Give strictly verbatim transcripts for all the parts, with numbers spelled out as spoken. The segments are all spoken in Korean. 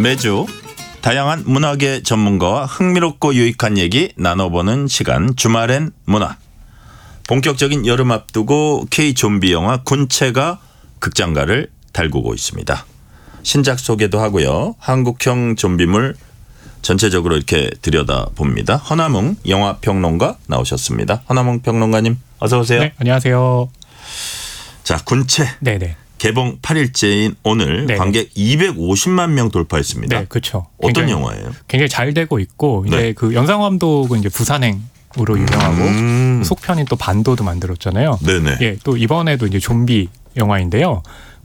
매주 다양한 문화계 전문가와 흥미롭고 유익한 얘기 나눠보는 시간 주말엔 문화. 본격적인 여름 앞두고 K 좀비 영화 군체가 극장가를 달구고 있습니다. 신작 소개도 하고요. 한국형 좀비물 전체적으로 이렇게 들여다봅니다. 허남웅 영화평론가 나오셨습니다. 허남웅 평론가님 어서 오세요. 네, 안녕하세요. 자, 군체. 네네. 개봉 팔 일째인 오늘 네네. 관객 이백오십만 명 돌파했습니다. 네, 그렇죠. 어떤 영화예요? 굉장히 잘 되고 있고 이제 네. 그 연상 감독은 이제 부산행으로 유명하고 음. 속편인 또 반도도 만들었잖아요. 네네. 예, 또 이번에도 이제 좀비 영화인데요.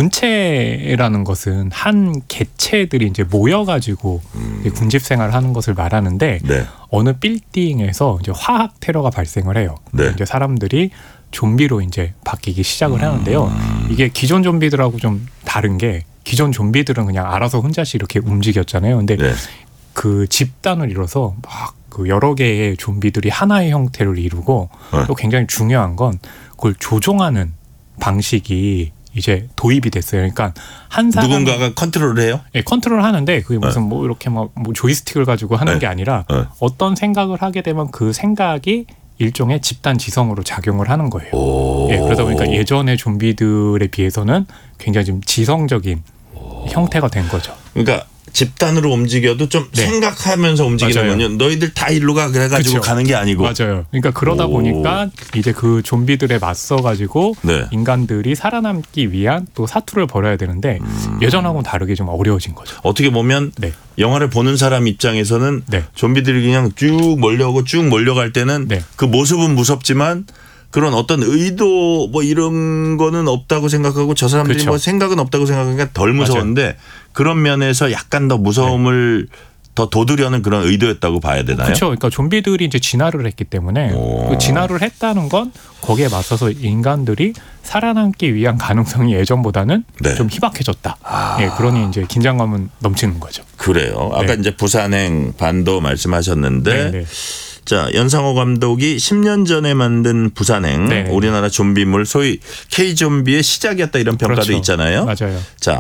군체라는 것은 한 개체들이 이제 모여가지고 음. 이제 군집 생활을 하는 것을 말하는데 네. 어느 빌딩에서 이제 화학 테러가 발생을 해요. 네. 이제 사람들이 좀비로 이제 바뀌기 시작을 하는데요. 음. 이게 기존 좀비들하고 좀 다른 게 기존 좀비들은 그냥 알아서 혼자씩 이렇게 움직였잖아요. 근데 네. 그 집단을 이뤄서 막 그 여러 개의 좀비들이 하나의 형태를 이루고 네. 또 굉장히 중요한 건 그걸 조종하는 방식이 이제 도입이 됐어요. 그러니까 한 사람 누군가가 컨트롤을 해요? 네, 컨트롤 하는데 그게 무슨 네. 뭐 이렇게 막 뭐 조이스틱을 가지고 하는 네. 게 아니라 네. 어떤 생각을 하게 되면 그 생각이 일종의 집단 지성으로 작용을 하는 거예요. 예, 그러다 보니까 예전의 좀비들에 비해서는 굉장히 좀 지성적인 오. 형태가 된 거죠. 그러니까 집단으로 움직여도 좀 네. 생각하면서 움직이는군요. 너희들 다 일로 가 그래가지고 그쵸. 가는 게 아니고. 맞아요. 그러니까 그러다 오. 보니까 이제 그 좀비들에 맞서가지고 네. 인간들이 살아남기 위한 또 사투를 벌여야 되는데 음. 예전하고는 다르게 좀 어려워진 거죠. 어떻게 보면 네. 영화를 보는 사람 입장에서는 네. 좀비들이 그냥 쭉 몰려오고 쭉 몰려갈 때는 네. 그 모습은 무섭지만 그런 어떤 의도 뭐 이런 거는 없다고 생각하고 저 사람들이 그렇죠. 뭐 생각은 없다고 생각하니까 덜 무서웠는데 맞아요. 그런 면에서 약간 더 무서움을 네. 더 돋으려는 그런 의도였다고 봐야 되나요? 그렇죠. 그러니까 좀비들이 이제 진화를 했기 때문에 그 진화를 했다는 건 거기에 맞서서 인간들이 살아남기 위한 가능성이 예전보다는 네. 좀 희박해졌다. 아. 예, 그러니 이제 긴장감은 넘치는 거죠. 그래요. 아까 네. 이제 부산행 반도 말씀하셨는데 네, 네. 자, 연상호 감독이 십 년 전에 만든 부산행 네. 우리나라 좀비물 소위 K-좀비의 시작이었다 이런 평가도 그렇죠. 있잖아요. 맞아요. 자,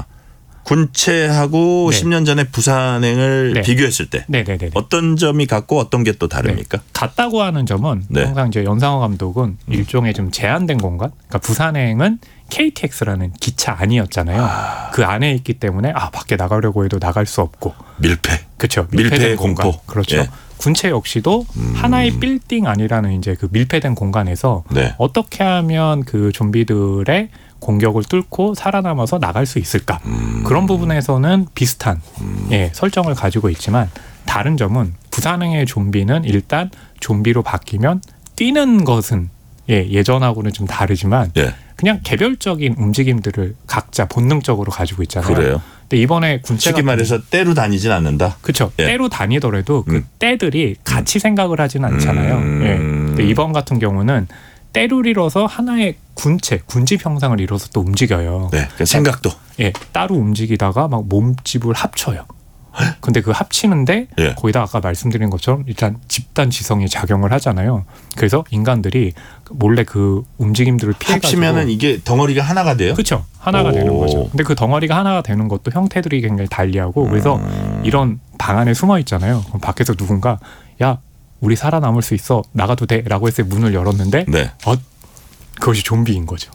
군체하고 네. 십 년 전에 부산행을 네. 비교했을 때 네, 네, 네, 네. 어떤 점이 같고 어떤 게 또 다릅니까? 네. 같다고 하는 점은 네. 항상 이제 연상호 감독은 음. 일종의 좀 제한된 공간. 그러니까 부산행은 케이티엑스라는 기차 안이었잖아요. 아. 그 안에 있기 때문에 아 밖에 나가려고 해도 나갈 수 없고 밀폐. 그렇죠. 밀폐의 공포. 그렇죠. 예. 군체 역시도 음. 하나의 빌딩 안이라는 이제 그 밀폐된 공간에서 네. 어떻게 하면 그 좀비들의 공격을 뚫고 살아남아서 나갈 수 있을까? 음. 그런 부분에서는 비슷한 음. 예, 설정을 가지고 있지만 다른 점은 부산행의 좀비는 일단 좀비로 바뀌면 뛰는 것은 예, 예전하고는 좀 다르지만 예. 그냥 개별적인 움직임들을 각자 본능적으로 가지고 있잖아요. 그래요. 근데 이번에 군체가 쉽게 말해서 때로 다니진 않는다. 그렇죠. 예. 때로 다니더라도 그 음. 때들이 같이 음. 생각을 하지는 않잖아요. 음. 예. 근데 이번 같은 경우는 때를 이뤄서 하나의 군체, 군집 형상을 이뤄서 또 움직여요. 네. 그러니까 생각도. 예, 따로 움직이다가 막 몸집을 합쳐요. 근데 그 합치는데 예. 거기다 아까 말씀드린 것처럼 일단 집단 지성이 작용을 하잖아요. 그래서 인간들이 몰래 그 움직임들을 피해가지고 합치면은 이게 덩어리가 하나가 돼요? 그렇죠. 하나가 오. 되는 거죠. 근데 그 덩어리가 하나가 되는 것도 형태들이 굉장히 달리하고 그래서 음. 이런 방 안에 숨어 있잖아요. 그럼 밖에서 누군가 야 우리 살아남을 수 있어 나가도 돼 라고 해서 문을 열었는데 네. 어, 그것이 좀비인 거죠.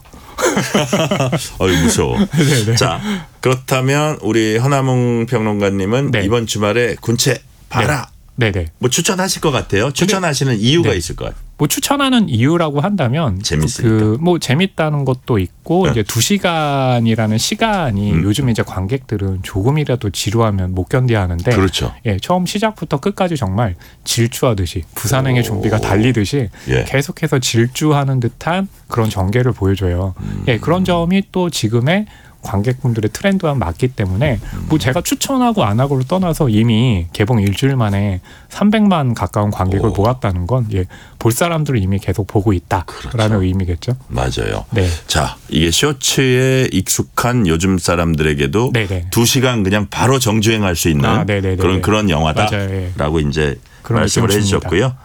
어이 무서워. 자, 그렇다면 우리 허남웅 평론가님은 네. 이번 주말에 군체 봐라. 네. 네네. 뭐 추천하실 것 같아요. 추천하시는 근데, 이유가 네. 있을 것 같아요. 뭐 추천하는 이유라고 한다면 재밌으니까. 그 뭐 재밌다는 것도 있고 네. 이제 두 시간이라는 시간이 음. 요즘 이제 관객들은 조금이라도 지루하면 못 견뎌 하는데 그렇죠. 예, 처음 시작부터 끝까지 정말 질주하듯이 부산행의 좀비가 달리듯이 예. 계속해서 질주하는 듯한 그런 전개를 보여줘요. 음. 예, 그런 점이 또 지금의 관객분들의 트렌드와 맞기 때문에 뭐 제가 추천하고 안 하고를 떠나서 이미 개봉 일주일 만에 삼백만 가까운 관객을 오. 모았다는 건 예, 볼 사람들을 이미 계속 보고 있다라는 그렇죠. 의미겠죠. 맞아요. 네. 자, 이게 쇼츠에 익숙한 요즘 사람들에게도 네네. 두 시간 그냥 바로 정주행할 수 있는 아, 그런 그런 영화다라고 예. 이제 말씀을 해주셨고요.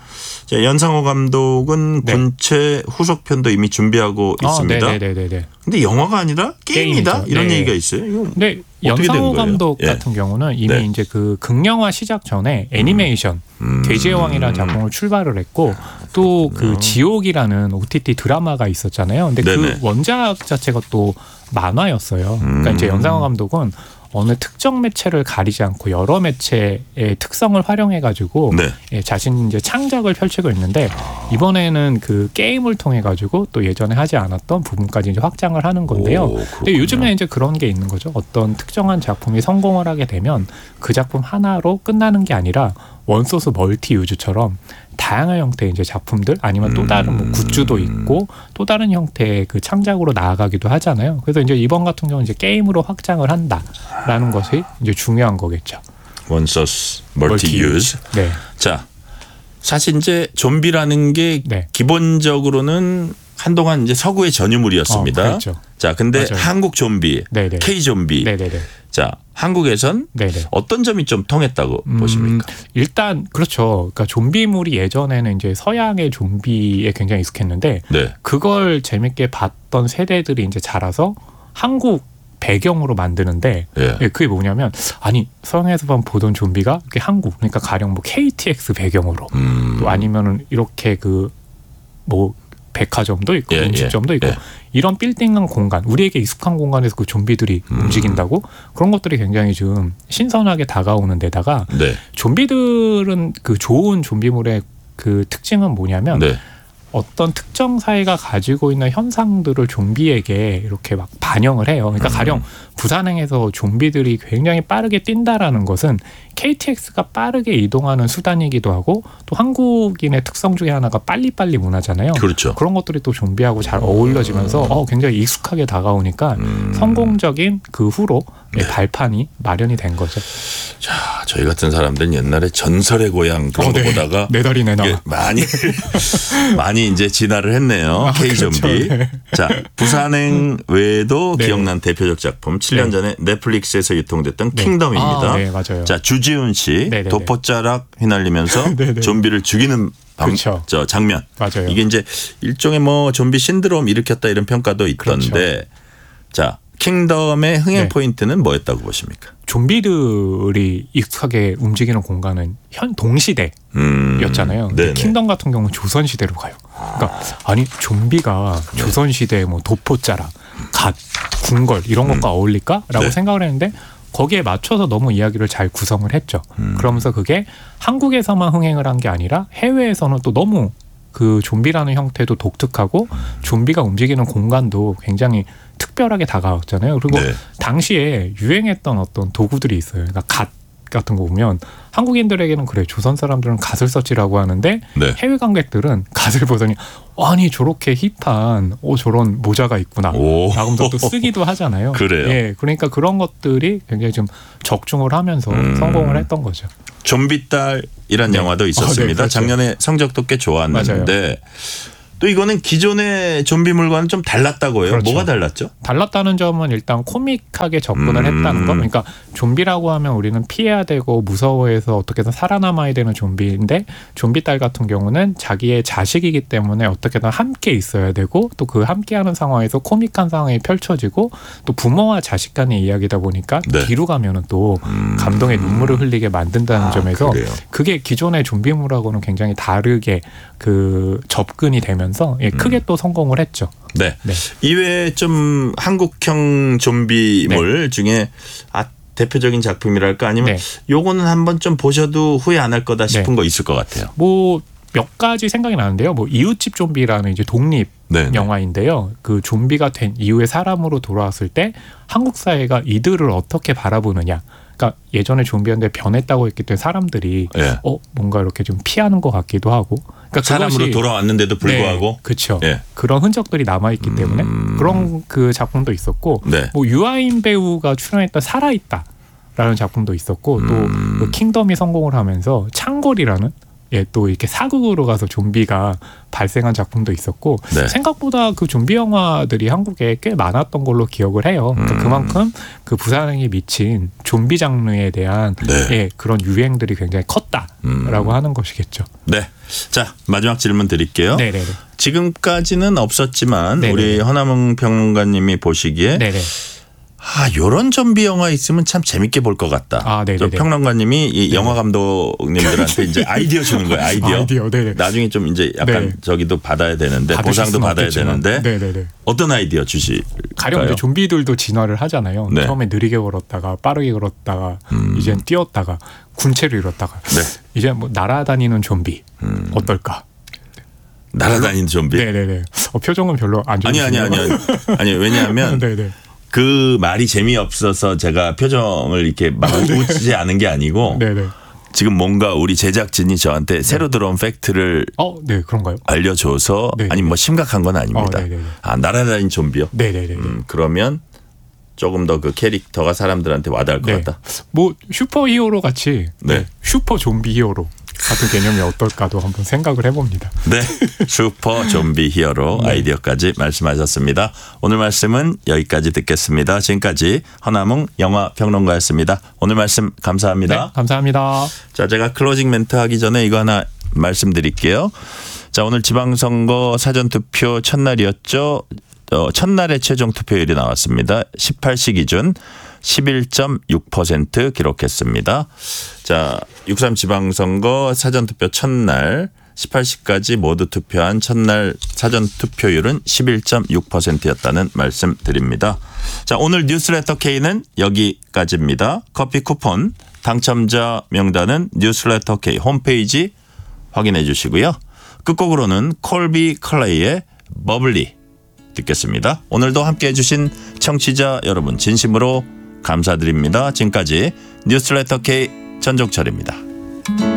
자, 연상호 감독은 네. 군체 후속편도 이미 준비하고 어, 있습니다. 네네네네. 근데 영화가 아니라 게임이다 게임이죠. 이런 네. 얘기가 있어요. 이거 근데 어떻게 된 연상호 거예요? 감독 예. 같은 경우는 이미 네. 이제 그 극영화 시작 전에 애니메이션 음. 돼지의 왕이라는 작품을 출발을 했고 또 그 지옥이라는 오티티 드라마가 있었잖아요. 근데 네네. 그 원작 자체가 또 만화였어요. 그러니까 음. 이제 연상호 감독은 어느 특정 매체를 가리지 않고 여러 매체의 특성을 활용해 가지고 네. 예, 자신 이제 창작을 펼치고 있는데 이번에는 그 게임을 통해 가지고 또 예전에 하지 않았던 부분까지 이제 확장을 하는 건데요. 오, 근데 요즘에 이제 그런 게 있는 거죠. 어떤 특정한 작품이 성공을 하게 되면 그 작품 하나로 끝나는 게 아니라 원소스 멀티 유즈처럼 다양한 형태의 이제 작품들 아니면 또 다른 뭐 굿즈도 있고 또 다른 형태의 그 창작으로 나아가기도 하잖아요. 그래서 이제 이번 같은 경우는 이제 게임으로 확장을 한다라는 것이 이제 중요한 거겠죠. 원소스 멀티 유즈. 네. 자, 사실 이제 좀비라는 게 네. 기본적으로는 한동안 이제 서구의 전유물이었습니다. 어, 그렇죠. 자, 근데 맞아요. 한국 좀비, 네네. K 좀비. 네네네. 자, 한국에선 네네. 어떤 점이 좀 통했다고 음, 보십니까? 일단 그렇죠. 그러니까 좀비물이 예전에는 이제 서양의 좀비에 굉장히 익숙했는데 네. 그걸 재밌게 봤던 세대들이 이제 자라서 한국 배경으로 만드는데 예. 예, 그게 뭐냐면 아니 서양에서만 보던 좀비가 이렇게 한국 그러니까 가령 뭐 케이티엑스 배경으로 음. 또 아니면은 이렇게 그 뭐 백화점도 있고 예, 음식점도 예, 있고 예. 이런 빌딩한 공간 우리에게 익숙한 공간에서 그 좀비들이 음. 움직인다고 그런 것들이 굉장히 좀 신선하게 다가오는 데다가 네. 좀비들은 그 좋은 좀비물의 그 특징은 뭐냐면 네. 어떤 특정 사회가 가지고 있는 현상들을 좀비에게 이렇게 막 반영을 해요. 그러니까 음. 가령 부산행에서 좀비들이 굉장히 빠르게 뛴다라는 것은 케이티엑스가 빠르게 이동하는 수단이기도 하고 또 한국인의 특성 중에 하나가 빨리빨리 문화잖아요. 그렇죠. 그런 것들이 또 좀비하고 잘 어울려지면서 어, 굉장히 익숙하게 다가오니까 음. 성공적인 그 후로 네. 발판이 마련이 된 거죠. 자, 저희 같은 사람들은 옛날에 전설의 고향 그런 어, 네. 거 보다가 내 다리 내놔. 이게 많이 많이 이제 진화를 했네요. 아, K 좀비. 그렇죠. 네. 자, 부산행 외에도 네. 기억난 대표적 작품 칠 년 네. 전에 넷플릭스에서 유통됐던 네. 킹덤입니다. 아, 네, 맞아요. 자, 주지훈 씨 네네네. 도포자락 휘날리면서 네네. 좀비를 죽이는 방, 그렇죠. 저 장면. 맞아요. 이게 이제 일종의 뭐 좀비 신드롬 일으켰다 이런 평가도 있던데. 그렇죠. 자, 킹덤의 흥행 네. 포인트는 뭐였다고 보십니까? 좀비들이 익숙하게 움직이는 공간은 현 동시대였잖아요. 음, 근데 네네. 킹덤 같은 경우는 조선 시대로 가요. 그러니까 아니 좀비가 네. 조선 시대에 뭐 도포자락, 갓, 궁궐 이런 것과 어울릴까라고 네. 생각을 했는데 거기에 맞춰서 너무 이야기를 잘 구성을 했죠. 음. 그러면서 그게 한국에서만 흥행을 한 게 아니라 해외에서는 또 너무 그 좀비라는 형태도 독특하고 좀비가 움직이는 공간도 굉장히 특별하게 다가왔잖아요. 그리고 네. 당시에 유행했던 어떤 도구들이 있어요. 그러니까 갓 같은 거 보면 한국인들에게는 그래 조선 사람들은 갓을 썼지라고 하는데 네. 해외 관객들은 갓을 보더니 아니 저렇게 힙한 어 저런 모자가 있구나 오. 라면서 또 쓰기도 하잖아요. 그래요? 예, 그러니까 그런 것들이 굉장히 좀 적중을 하면서 음. 성공을 했던 거죠. 좀비딸이란 네. 영화도 있었습니다. 어, 네, 그렇죠. 작년에 성적도 꽤 좋았는데 또 이거는 기존의 좀비물과는 좀 달랐다고 해요. 그렇죠. 뭐가 달랐죠? 달랐다는 점은 일단 코믹하게 접근을 음. 했다는 거. 그러니까 좀비라고 하면 우리는 피해야 되고 무서워해서 어떻게든 살아남아야 되는 좀비인데 좀비 딸 같은 경우는 자기의 자식이기 때문에 어떻게든 함께 있어야 되고 또 그 함께하는 상황에서 코믹한 상황이 펼쳐지고 또 부모와 자식 간의 이야기다 보니까 네. 뒤로 가면은 또 음. 감동의 눈물을 흘리게 만든다는 아, 점에서 그래요? 그게 기존의 좀비물하고는 굉장히 다르게 그 접근이 되면서 예, 크게 또 성공을 했죠. 네. 네. 이외에 좀 한국형 좀비물 중에 아 대표적인 작품이랄까 아니면 네. 요거는 한번 좀 보셔도 후회 안 할 거다 싶은 거 있을 것 같아요. 뭐 몇 가지 생각이 나는데요. 뭐 이웃집 좀비라는 이제 독립 네. 영화인데요. 그 좀비가 된 이후에 사람으로 돌아왔을 때 한국 사회가 이들을 어떻게 바라보느냐. 그러니까 예전에 좀비였는데 변했다고 했기 때문에 사람들이 예. 어 뭔가 이렇게 좀 피하는 것 같기도 하고. 그러니까 사람으로 그것이- 돌아왔는데도 불구하고 네, 그렇죠. 예. 그런 흔적들이 남아 있기 때문에 음. 그런 그 작품도 있었고, 네. 뭐 유아인 배우가 출연했던 살아있다라는 작품도 있었고, 또 음. 그 킹덤이 성공을 하면서 창궐이라는 예, 또 이렇게 사극으로 가서 좀비가 발생한 작품도 있었고 네. 생각보다 그 좀비 영화들이 한국에 꽤 많았던 걸로 기억을 해요. 그러니까 음. 그만큼 그 부산행이 미친 좀비 장르에 대한 네. 예, 그런 유행들이 굉장히 컸다라고 음. 하는 것이겠죠. 네. 자, 마지막 질문 드릴게요. 네네네. 지금까지는 없었지만 네네네. 우리 허남웅 평론가님이 보시기에 네네. 아, 요런 좀비 영화 있으면 참 재밌게 볼 것 같다. 아, 네네네. 저 평론가님이 이 영화 감독님들한테 이제 아이디어 주는 거예요. 아이디어. 아이디어, 네네. 나중에 좀 이제 약간 네. 저기도 받아야 되는데 받으실 보상도 수는 받아야 없겠지만. 되는데 네네네. 어떤 아이디어 주실까요? 가령 이제 좀비들도 진화를 하잖아요. 네. 처음에 느리게 걸었다가 빠르게 걸었다가 음. 이젠 뛰었다가 군체를 잃었다가 네. 이제 뭐 날아다니는 좀비 음. 어떨까? 날아다니는 좀비. 네네네. 어, 표정은 별로 안 아니 좋으시네요. 아니 아니 아니. 아니 왜냐하면 네네. 그 말이 재미없어서 제가 표정을 이렇게 막 웃지 않은 게 아니고 네네. 지금 뭔가 우리 제작진이 저한테 새로 들어온 팩트를 어, 네 그런가요? 알려줘서 네. 아니 뭐 심각한 건 아닙니다. 어, 네네네. 아 날아다니는 좀비요? 네네네. 음, 그러면 조금 더 그 캐릭터가 사람들한테 와닿을 것 네. 같다. 뭐 슈퍼 히어로 같이 네. 슈퍼 좀비 히어로 같은 개념이 어떨까도 한번 생각을 해봅니다. 네, 슈퍼 좀비 히어로 네. 아이디어까지 말씀하셨습니다. 오늘 말씀은 여기까지 듣겠습니다. 지금까지 허남웅 영화 평론가였습니다. 오늘 말씀 감사합니다. 네, 감사합니다. 자, 제가 클로징 멘트 하기 전에 이거 하나 말씀드릴게요. 자, 오늘 지방선거 사전투표 첫날이었죠. 어, 첫날의 최종 투표율이 나왔습니다. 십팔 시 기준 십일 점 육 퍼센트 기록했습니다. 자, 육삼 지방선거 사전투표 첫날 십팔 시까지 모두 투표한 첫날 사전투표율은 십일 점 육 퍼센트였다는 말씀 드립니다. 자, 오늘 뉴스레터 K는 여기까지입니다. 커피 쿠폰 당첨자 명단은 뉴스레터 K 홈페이지 확인해 주시고요. 끝곡으로는 콜비 클레이의 버블리 듣겠습니다. 오늘도 함께해 주신 청취자 여러분 진심으로 감사드립니다. 지금까지 뉴스레터 K 전종철입니다.